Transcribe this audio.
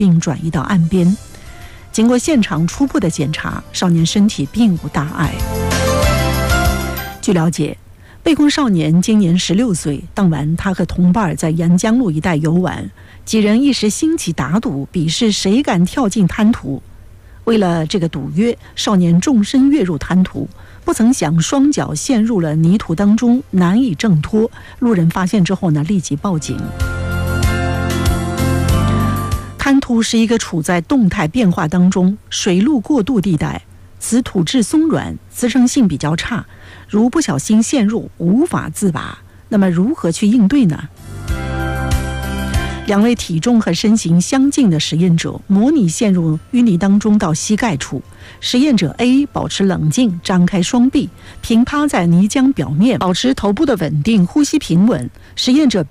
并转移到岸边。经过现场初步的检查，少年身体并无大碍。据了解，被控少年今年16岁，当晚他和同伴在沿江路一带游玩，几人一时兴起打赌，比试谁敢跳进滩涂。为了这个赌约，少年纵身跃入滩涂，不曾想双脚陷入了泥土当中，难以挣脱。路人发现之后呢，立即报警。滩涂是一个处在动态变化当中、水陆过渡地带，此土质松软，滋生性比较差，如不小心陷入，无法自拔。那么如何去应对呢？两位体重和身形相近的实验者模拟陷入淤泥当中到膝盖处。实验者 A 保持冷静，张开双臂，平趴在泥浆表面，保持头部的稳定，呼吸平稳。实验者